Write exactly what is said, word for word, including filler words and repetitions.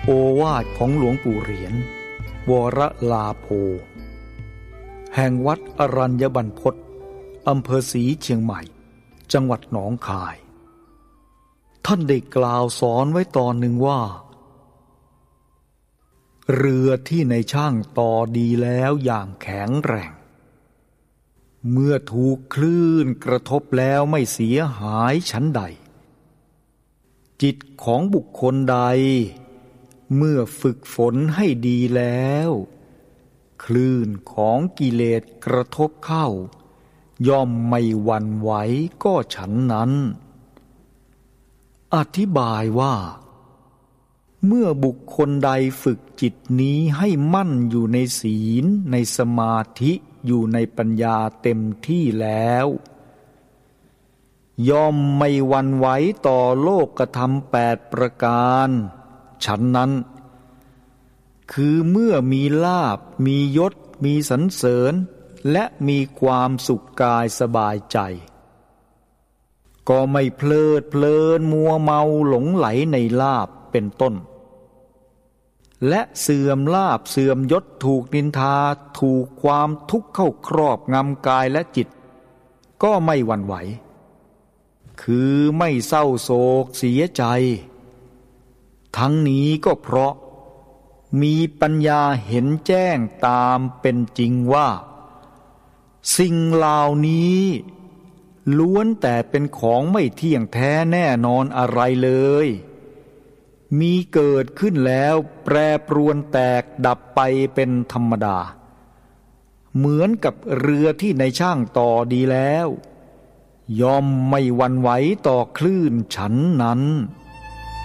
โอวาทของหลวงปู่เหรียญวรลาโภแห่งวัดอรัญญบรรพตอำเภอศรีเชียงใหม่จังหวัดหนองคายท่านได้กล่าวสอนไว้ตอนหนึ่งว่าเรือที่ในช่างต่อดีแล้วอย่างแข็งแรงเมื่อถูกคลื่นกระทบแล้วไม่เสียหายชั้นใดจิตของบุคคลใดเมื่อฝึกฝนให้ดีแล้วคลื่นของกิเลสกระทบเข้าย่อมไม่หวั่นไหวก็ฉันนั้นอธิบายว่าเมื่อบุคคลใดฝึกจิตนี้ให้มั่นอยู่ในศีลในสมาธิอยู่ในปัญญาเต็มที่แล้วย่อมไม่หวั่นไหวต่อโลกธรรมแปดประการฉันนั้นคือเมื่อมีลาภมียศมีสรรเสริญและมีความสุขกายสบายใจก็ไม่เพลิดเพลินมัวเมาหลงไหลในลาภเป็นต้นและเสื่อมลาภเสื่อมยศถูกนินทาถูกความทุกข์เข้าครอบงำกายและจิตก็ไม่หวั่นไหวคือไม่เศร้าโศกเสียใจทั้งนี้ก็เพราะมีปัญญาเห็นแจ้งตามเป็นจริงว่าสิ่งเหล่านี้ล้วนแต่เป็นของไม่เที่ยงแท้แน่นอนอะไรเลยมีเกิดขึ้นแล้วแปรปรวนแตกดับไปเป็นธรรมดาเหมือนกับเรือที่ในช่างต่อดีแล้วย่อมไม่หวั่นไหวต่อคลื่นฉันนั้น